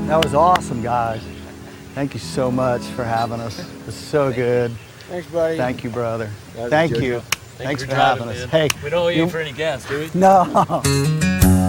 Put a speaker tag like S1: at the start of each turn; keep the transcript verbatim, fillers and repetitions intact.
S1: That was awesome, guys. Thank you so much for having us. It was so good.
S2: Thanks, buddy.
S1: Thank you, brother.
S2: Glad we
S1: Thank
S2: enjoyed
S1: you.
S2: it.
S1: Thanks
S3: you
S1: for
S3: driving,
S1: having us.
S3: man.
S1: Hey,
S3: We don't owe you
S1: you-
S3: for any gas, do we?
S1: no.